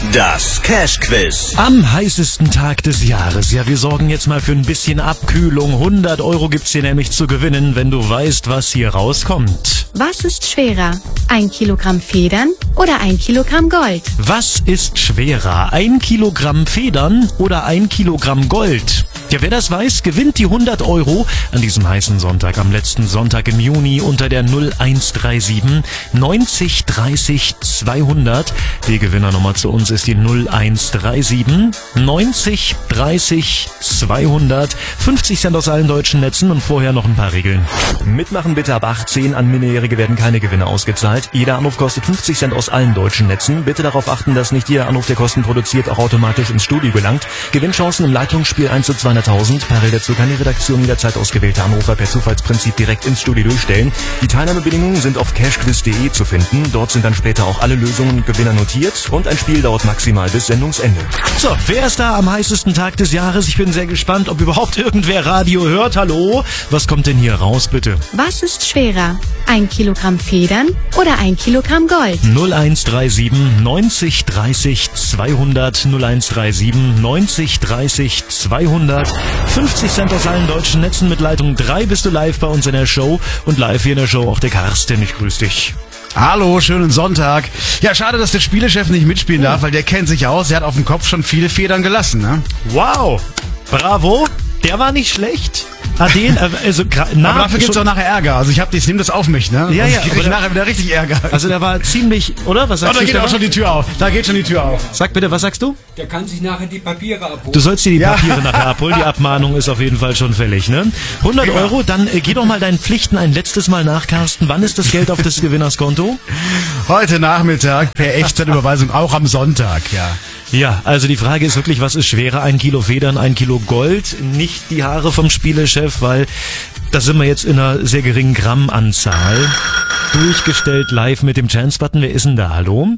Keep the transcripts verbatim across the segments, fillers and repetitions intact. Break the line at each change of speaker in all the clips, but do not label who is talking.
Das Cash-Quiz.
Am heißesten Tag des Jahres. Ja, wir sorgen jetzt mal für ein bisschen Abkühlung. hundert Euro gibt's hier nämlich zu gewinnen, wenn du weißt, was hier rauskommt.
Was ist schwerer? Ein Kilogramm Federn oder ein Kilogramm Gold?
Was ist schwerer? Ein Kilogramm Federn oder ein Kilogramm Gold? Ja, wer das weiß, gewinnt die hundert Euro an diesem heißen Sonntag, am letzten Sonntag im Juni unter der null eins drei sieben neunzig dreißig zweihundert. Die Gewinnernummer zu uns ist die null eins drei sieben neunzig dreißig zweihundert. fünfzig Cent aus allen deutschen Netzen und vorher noch ein paar Regeln. Mitmachen bitte ab achtzehn. An Minderjährige werden keine Gewinne ausgezahlt. Jeder Anruf kostet fünfzig Cent aus allen deutschen Netzen. Bitte darauf achten, dass nicht jeder Anruf, der Kosten produziert, auch automatisch ins Studio gelangt. Gewinnchancen im Leitungsspiel eins zu zweihunderttausend. Parallel dazu kann die Redaktion jederzeit ausgewählte Anrufer per Zufallsprinzip direkt ins Studio durchstellen. Die Teilnahmebedingungen sind auf cashquiz punkt de zu finden. Dort sind dann später auch alle Lösungen und Gewinner notiert. Und ein Spiel dauert maximal bis Sendungsende. So, wer ist da am heißesten Tag des Jahres? Ich bin sehr gespannt, ob überhaupt irgendwer Radio hört. Hallo? Was kommt denn hier raus, bitte?
Was ist schwerer? Ein Kilogramm Federn oder ein Kilogramm Gold?
null eins drei sieben neunzig dreißig zweihundert null eins drei sieben neunzig dreißig zweihundert. fünfzig Cent aus allen deutschen Netzen mit Leitung drei bist du live bei uns in der Show. Und live hier in der Show auch der Carsten. Ich grüße dich.
Hallo, schönen Sonntag. Ja, schade, dass der Spielechef nicht mitspielen darf, weil der kennt sich aus. Der hat auf dem Kopf schon viele Federn gelassen, ne?
Wow, bravo. Der war nicht schlecht. Ah, den, also, na,
aber dafür gibt's auch nachher Ärger. Also ich hab ich nehme das auf mich, ne?
Ja,
also
ja.
Ich krieg nachher wieder richtig Ärger.
Also der war ziemlich, oder? Was sagst
oh, da
du?
geht aber schon die Tür auf. Da geht schon die Tür auf.
Sag bitte, was sagst du?
Der kann sich nachher die Papiere abholen.
Du sollst dir die
ja.
Papiere nachher abholen. Die Abmahnung ist auf jeden Fall schon fällig, ne? hundert Euro, dann äh, geh doch mal deinen Pflichten ein letztes Mal nach, Carsten. Wann ist das Geld auf des Gewinners Konto?
Heute Nachmittag per Echtzeitüberweisung, auch am Sonntag, ja.
Ja, also die Frage ist wirklich, was ist schwerer? Ein Kilo Federn, ein Kilo Gold? Nicht die Haare vom Spielechef, weil da sind wir jetzt in einer sehr geringen Grammanzahl. Durchgestellt live mit dem Chance-Button. Wer ist denn da? Hallo?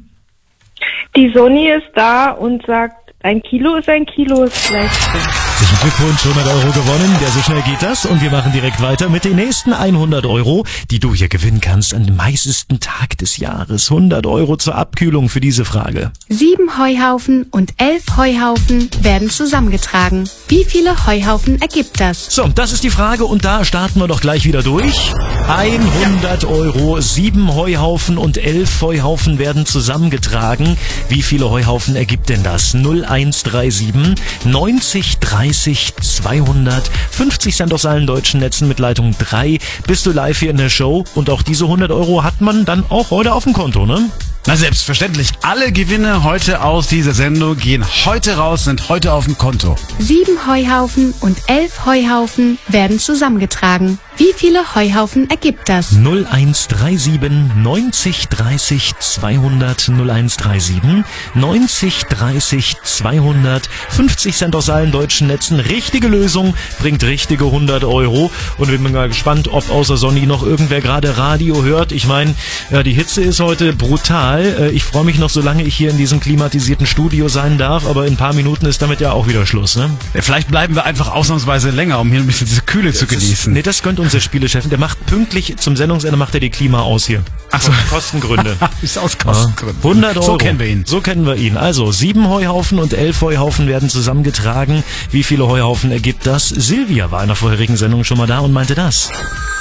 Die Sonny ist da und sagt, ein Kilo ist ein Kilo, ist gleich.
Herzlichen Glückwunsch, hundert Euro gewonnen. Ja, so schnell geht das. Und wir machen direkt weiter mit den nächsten hundert Euro, die du hier gewinnen kannst an dem heißesten Tag des Jahres. hundert Euro zur Abkühlung für diese Frage.
Sieben Heuhaufen und elf Heuhaufen werden zusammengetragen. Wie viele Heuhaufen ergibt das?
So, das ist die Frage und da starten wir doch gleich wieder durch. hundert Euro, sieben Heuhaufen und elf Heuhaufen werden zusammengetragen. Wie viele Heuhaufen ergibt denn das? null eins drei sieben neunzig dreißig zweihundert. fünfzig Cent aus allen deutschen Netzen mit Leitung drei. Bist du live hier in der Show und auch diese hundert Euro hat man dann auch heute auf dem Konto, ne?
Na selbstverständlich. Alle Gewinne heute aus dieser Sendung gehen heute raus, sind heute auf dem Konto.
Sieben Heuhaufen und elf Heuhaufen werden zusammengetragen. Wie viele Heuhaufen ergibt das?
null eins drei sieben neunzig dreißig zweihundert null eins drei sieben neunzig dreißig zweihundert. fünfzig Cent aus allen deutschen Netzen. Richtige Lösung bringt richtige hundert Euro. Und ich bin mal gespannt, ob außer Sonny noch irgendwer gerade Radio hört. Ich meine, ja, die Hitze ist heute brutal. Ich freue mich noch, solange ich hier in diesem klimatisierten Studio sein darf. Aber in ein paar Minuten ist damit ja auch wieder Schluss, ne?
Ja, vielleicht bleiben wir einfach ausnahmsweise länger, um hier ein bisschen diese Kühle zu genießen.
Nee, das könnte unser Spielechef. Der macht pünktlich zum Sendungsende macht er die Klima aus hier.
Ach so.
Kostengründe.
Ist aus Kostengründen.
hundert Euro.
So kennen wir ihn.
So kennen wir ihn. Also, sieben Heuhaufen und elf Heuhaufen werden zusammengetragen. Wie viele Heuhaufen ergibt das? Silvia war in der vorherigen Sendung schon mal da und meinte das.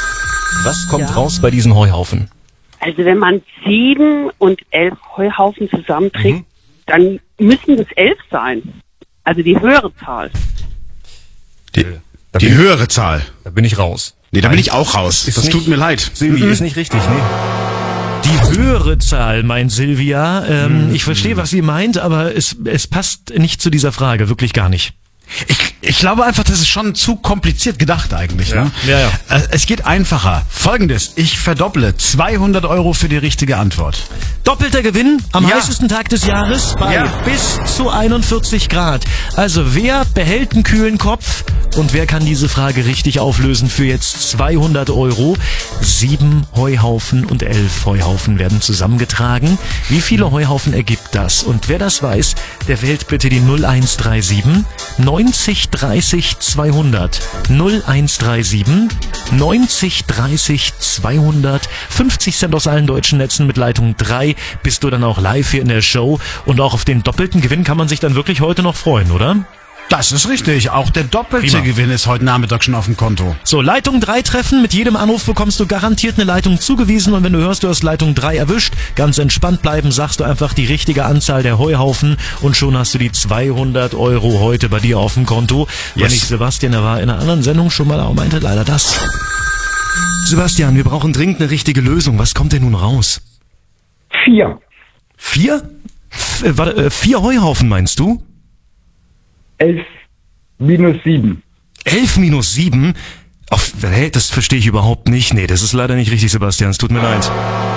Was kommt
Ja.
raus bei diesen Heuhaufen?
Also wenn man sieben und elf Heuhaufen zusammenträgt,
Mhm.
dann müssen das elf sein. Also die höhere Zahl.
Die,
Da
die
bin,
höhere Zahl.
da bin ich raus.
Nee, da bin ich auch raus.
Ist
Das
nicht-
tut mir leid.
Silvi, ist nicht richtig, ne? Die höhere Zahl, meint Silvia. Ähm, ich verstehe, was sie meint, aber es, es passt nicht zu dieser Frage, wirklich gar nicht.
Ich, ich glaube einfach, das ist schon zu kompliziert gedacht eigentlich.
Ja.
Ne?
Ja, ja.
Äh, Es geht einfacher. Folgendes, ich verdopple zweihundert Euro für die richtige Antwort.
Doppelter Gewinn am
Ja.
heißesten Tag des Jahres bei
Ja.
bis zu einundvierzig Grad. Also wer behält einen kühlen Kopf und wer kann diese Frage richtig auflösen für jetzt zweihundert Euro? Sieben Heuhaufen und elf Heuhaufen werden zusammengetragen. Wie viele Heuhaufen ergibt das? Und wer das weiß, der wählt bitte die null eins drei sieben neunzig neunzig dreißig zweihundert. null eins drei sieben neunzig dreißig zweihundert. fünfzig Cent aus allen deutschen Netzen mit Leitung drei. Bist du dann auch live hier in der Show. Und auch auf den doppelten Gewinn kann man sich dann wirklich heute noch freuen, oder?
Das ist richtig. Auch der doppelte
Prima.
Gewinn ist heute Nachmittag schon auf dem Konto.
So, Leitung drei treffen. Mit jedem Anruf bekommst du garantiert eine Leitung zugewiesen. Und wenn du hörst, du hast Leitung drei erwischt, ganz entspannt bleiben, sagst du einfach die richtige Anzahl der Heuhaufen und schon hast du die zweihundert Euro heute bei dir auf dem Konto.
Yes.
Wenn ich Sebastian, der war in einer anderen Sendung schon mal, aber meinte leider das. Sebastian, wir brauchen dringend eine richtige Lösung. Was kommt denn nun raus?
Vier.
Vier? F äh, warte, äh, vier Heuhaufen meinst du?
Elf minus sieben.
Elf minus sieben? Auf, hä, das verstehe ich überhaupt nicht. Nee, das ist leider nicht richtig, Sebastian. Es tut mir leid.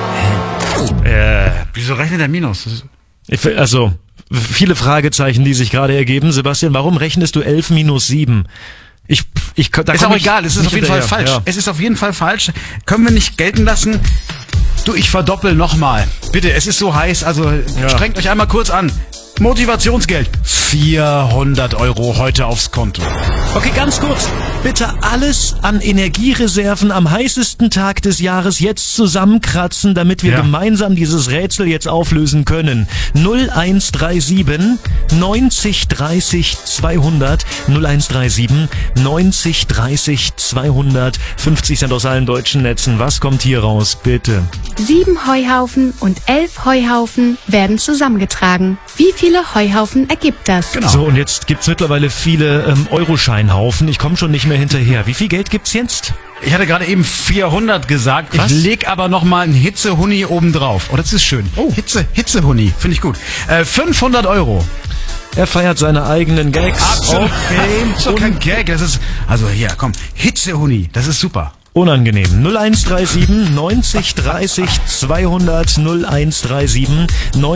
Äh,
Wieso rechnet der Minus? Das ist
ich, also, viele Fragezeichen, die sich gerade ergeben. Sebastian, warum rechnest du elf minus sieben? Ich, ich, da
ist
komm
auch
ich
egal, es ist
nicht
auf jeden Fall
hinterher.
falsch.
Ja.
Es ist auf jeden Fall falsch. Können wir nicht gelten lassen. Du, ich verdoppel nochmal. Bitte, es ist so heiß, also
Ja.
strengt euch einmal kurz an. Motivationsgeld. vierhundert Euro heute aufs Konto.
Okay, ganz kurz. Bitte alles an Energiereserven am heißesten Tag des Jahres jetzt zusammenkratzen, damit wir
Ja.
gemeinsam dieses Rätsel jetzt auflösen können. null eins drei sieben neunzig dreißig zweihundert. null eins drei sieben neunzig dreißig zweihundert. fünfzig Cent aus allen deutschen Netzen. Was kommt hier raus, bitte?
Sieben Heuhaufen und elf Heuhaufen werden zusammengetragen. Wie viele Heuhaufen ergibt das?
Genau.
So, und jetzt gibt's mittlerweile viele ähm, Euroscheinhaufen. Ich komme schon nicht mehr hinterher. Wie viel Geld gibt's jetzt?
Ich hatte gerade eben vierhundert gesagt.
Was?
Ich leg aber nochmal einen Hitzehuni oben drauf. Oh, das ist schön.
Oh.
Hitze, Hitzehuni. Finde ich gut. Äh, fünfhundert Euro.
Er feiert seine eigenen Gags.
Absolut.
Okay.
Das ist doch kein Gag. Das ist, also hier, komm. Hitzehuni. Das ist super.
Unangenehm. null eins drei sieben neunzig dreißig zweihundert. null eins drei sieben neunzig